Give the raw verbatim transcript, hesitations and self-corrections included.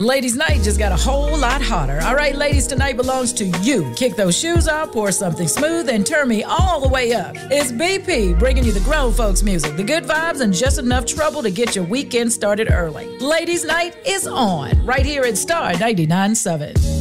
Ladies' night just got a whole lot hotter. All right, ladies, tonight belongs to you. Kick those shoes off, pour something smooth, and turn me all the way up. It's B P bringing you the grown folks music, the good vibes, and just enough trouble to get your weekend started early. Ladies' night is on right here at Star ninety-nine point seven.